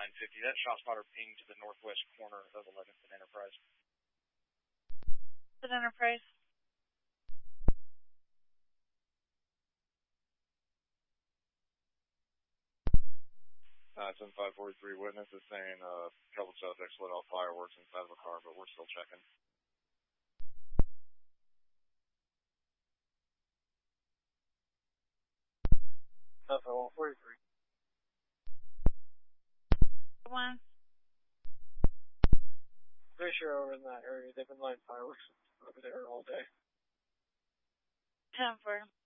950. That shot spotter pinged to the northwest corner of 11th and Enterprise. At Enterprise. 10543 witness is saying a couple suspects lit off fireworks inside of a car, but we're still checking. Alpha 143. One. Pretty sure over in that area they've been lighting fireworks over there all day. 10-4.